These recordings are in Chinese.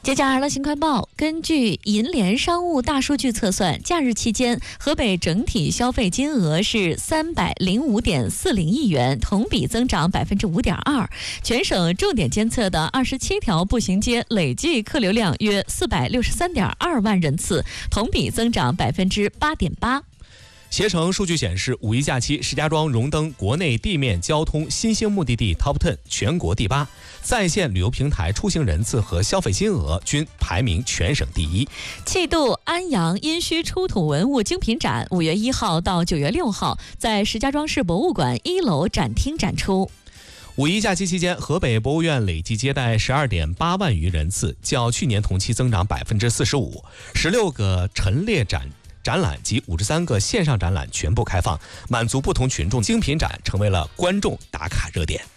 接着《乐新快报》，根据银联商务大数据测算，假日期间河北整体消费金额是305.40亿元，同比增长5.2%。全省重点监测的27条步行街累计客流量约463.2万人次，同比增长8.8%。 携程数据显示，五一假期石家庄荣登国内地面交通新兴目的地 Top 10， 全国第8，在线旅游平台出行人次和消费金额均排名全省第1。 季度安阳殷墟出土文物精品展5月1号到9月6号在石家庄市博物馆1楼展厅展出。 五一假期期间，河北博物院累计接待12.8万余人次，较去年同期增长45%，16个陈列展览及53个线上展览全部开放，满足不同群众。精品展成为了观众打卡热点。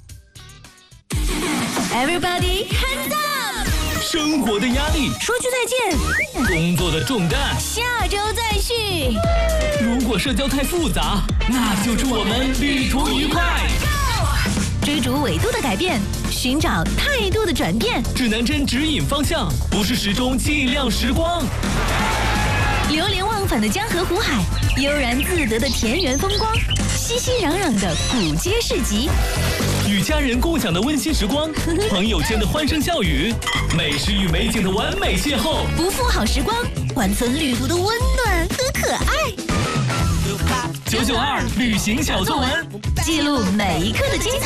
Everybody hands up！ 生活的压力， 说句再见； 工作的重担， 下周再续。 如果社交太复杂，那就祝我们旅途愉快。 追逐纬度的改变，寻找态度的转变。 指南针指引方向，不是时钟计量时光。 流连忘返的江河湖海，悠然自得的田园风光，熙熙攘攘的古街市集， 与家人共享的温馨时光，朋友间的欢声笑语，美食与美景的完美邂逅， 不负好时光，缓存旅途的温暖和可爱。 992旅行小作文， 记录每一刻的精彩。